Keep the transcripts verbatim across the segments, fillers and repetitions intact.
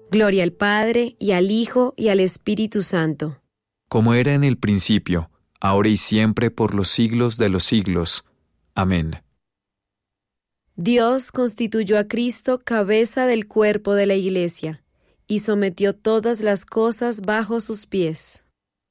Gloria al Padre, y al Hijo, y al Espíritu Santo. Como era en el principio, ahora y siempre, por los siglos de los siglos. Amén. Dios constituyó a Cristo cabeza del cuerpo de la Iglesia, y sometió todas las cosas bajo sus pies.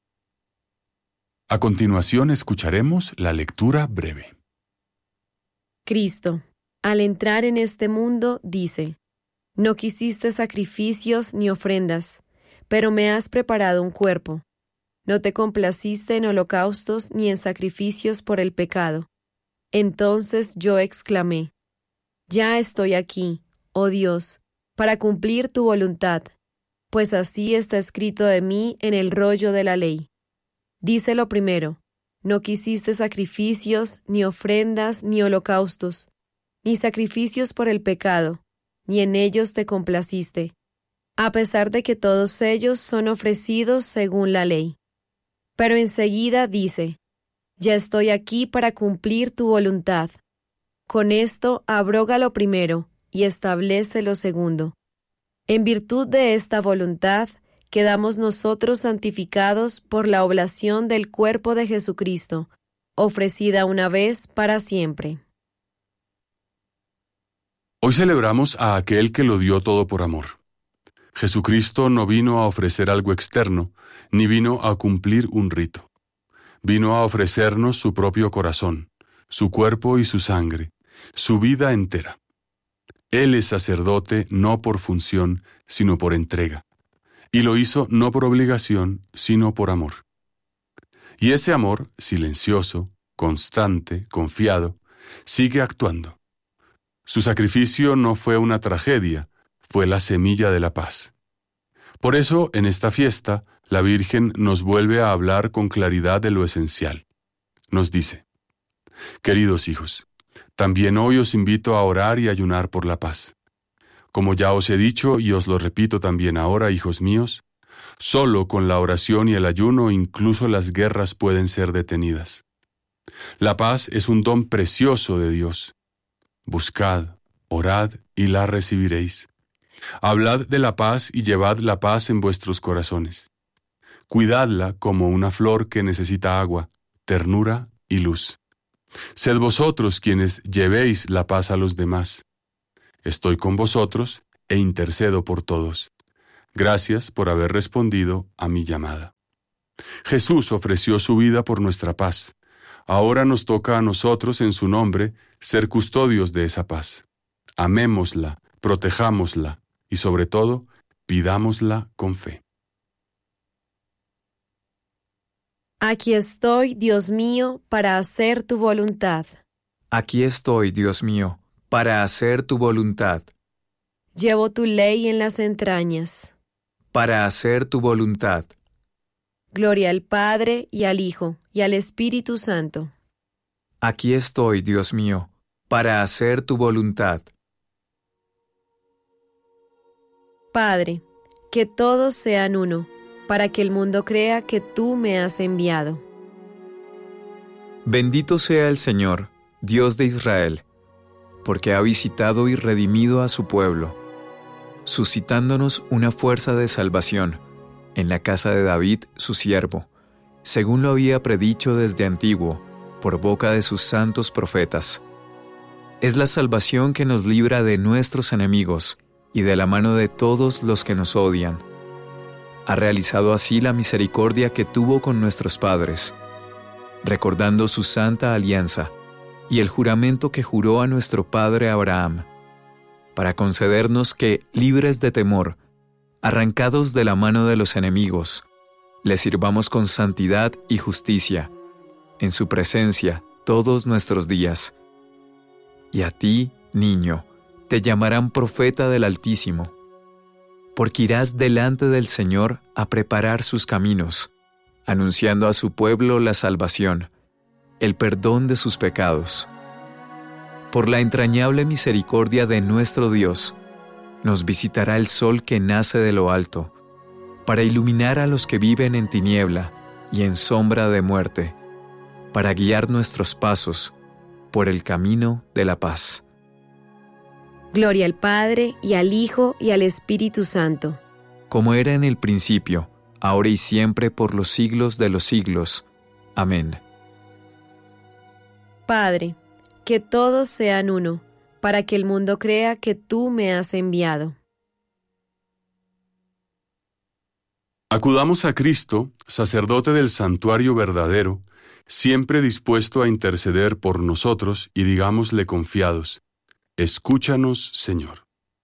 A continuación escucharemos la lectura breve. Cristo, al entrar en este mundo, dice: No quisiste sacrificios ni ofrendas, pero me has preparado un cuerpo. No te complaciste en holocaustos ni en sacrificios por el pecado. Entonces yo exclamé: Ya estoy aquí, oh Dios, para cumplir tu voluntad, pues así está escrito de mí en el rollo de la ley. Dice lo primero: No quisiste sacrificios, ni ofrendas, ni holocaustos, ni sacrificios por el pecado, ni en ellos te complaciste, a pesar de que todos ellos son ofrecidos según la ley. Pero enseguida dice: Ya estoy aquí para cumplir tu voluntad. Con esto abroga lo primero y establece lo segundo. En virtud de esta voluntad, quedamos nosotros santificados por la oblación del cuerpo de Jesucristo, ofrecida una vez para siempre. Hoy celebramos a aquel que lo dio todo por amor. Jesucristo no vino a ofrecer algo externo, ni vino a cumplir un rito. Vino a ofrecernos su propio corazón, su cuerpo y su sangre, su vida entera. Él es sacerdote no por función, sino por entrega, y lo hizo no por obligación, sino por amor. Y ese amor, silencioso, constante, confiado, sigue actuando. Su sacrificio no fue una tragedia, fue la semilla de la paz. Por eso, en esta fiesta, la Virgen nos vuelve a hablar con claridad de lo esencial. Nos dice: Queridos hijos, también hoy os invito a orar y ayunar por la paz. Como ya os he dicho y os lo repito también ahora, hijos míos, solo con la oración y el ayuno incluso las guerras pueden ser detenidas. La paz es un don precioso de Dios. Buscad, orad y la recibiréis. Hablad de la paz y llevad la paz en vuestros corazones. Cuidadla como una flor que necesita agua, ternura y luz. Sed vosotros quienes llevéis la paz a los demás. Estoy con vosotros e intercedo por todos. Gracias por haber respondido a mi llamada. Jesús ofreció su vida por nuestra paz. Ahora nos toca a nosotros, en su nombre, ser custodios de esa paz. Amémosla, protejámosla y, sobre todo, pidámosla con fe. Aquí estoy, Dios mío, para hacer tu voluntad. Aquí estoy, Dios mío, para hacer tu voluntad. Llevo tu ley en las entrañas. Para hacer tu voluntad. Gloria al Padre, y al Hijo, y al Espíritu Santo. Aquí estoy, Dios mío, para hacer tu voluntad. Padre, que todos sean uno, para que el mundo crea que tú me has enviado. Bendito sea el Señor, Dios de Israel, porque ha visitado y redimido a su pueblo, suscitándonos una fuerza de salvación en la casa de David, su siervo, según lo había predicho desde antiguo, por boca de sus santos profetas. Es la salvación que nos libra de nuestros enemigos y de la mano de todos los que nos odian. Ha realizado así la misericordia que tuvo con nuestros padres, recordando su santa alianza y el juramento que juró a nuestro padre Abraham, para concedernos que, libres de temor, arrancados de la mano de los enemigos, le sirvamos con santidad y justicia, en su presencia todos nuestros días. Y a ti, niño, te llamarán profeta del Altísimo, porque irás delante del Señor a preparar sus caminos, anunciando a su pueblo la salvación, el perdón de sus pecados. Por la entrañable misericordia de nuestro Dios, nos visitará el sol que nace de lo alto, para iluminar a los que viven en tiniebla y en sombra de muerte, para guiar nuestros pasos por el camino de la paz. Gloria al Padre, y al Hijo, y al Espíritu Santo. como era en el principio, ahora y siempre, por los siglos de los siglos. Amén. Padre, que todos sean uno, para que el mundo crea que tú me has enviado. Acudamos a Cristo, sacerdote del santuario verdadero, siempre dispuesto a interceder por nosotros, y digámosle confiados: escúchanos, Señor.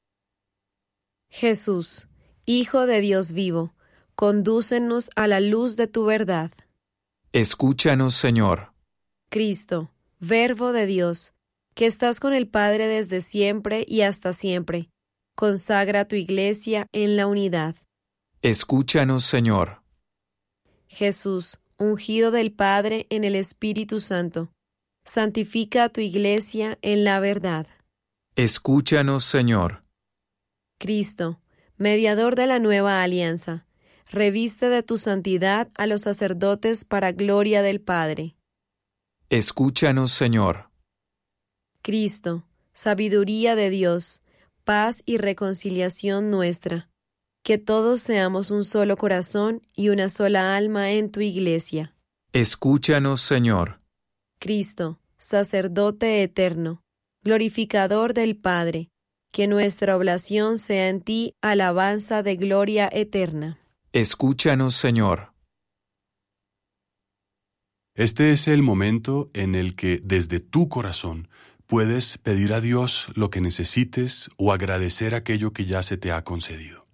Jesús, Hijo de Dios vivo, condúcenos a la luz de tu verdad. Escúchanos, Señor. Cristo, Verbo de Dios, que estás con el Padre desde siempre y hasta siempre, consagra tu Iglesia en la unidad. Escúchanos, Señor. Jesús, ungido del Padre en el Espíritu Santo, santifica a tu Iglesia en la verdad. Escúchanos, Señor. Cristo, mediador de la nueva alianza, reviste de tu santidad a los sacerdotes para gloria del Padre. Escúchanos, Señor. Cristo, sabiduría de Dios, paz y reconciliación nuestra, que todos seamos un solo corazón y una sola alma en tu Iglesia. Escúchanos, Señor. Cristo, sacerdote eterno, glorificador del Padre, que nuestra oblación sea en ti alabanza de gloria eterna. Escúchanos, Señor. Este es el momento en el que, desde tu corazón, puedes pedir a Dios lo que necesites o agradecer aquello que ya se te ha concedido.